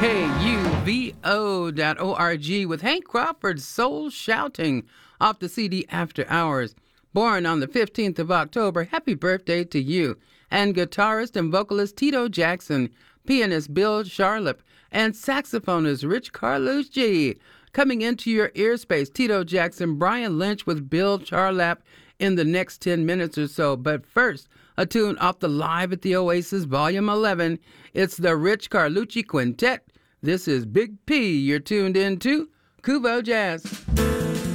KUVO.org with Hank Crawford's Soul Shouting off the CD After Hours. Born on the 15th of October, happy birthday to you. And guitarist and vocalist Tito Jackson, pianist Bill Charlap, and saxophonist Rich Carlucci. Coming into your ear space, Tito Jackson, Brian Lynch with Bill Charlap in the next 10 minutes or so. But first, a tune off the Live at the Oasis Volume 11. It's the Rich Carlucci Quintet. This is Big P. You're tuned in to Kuvo Jazz.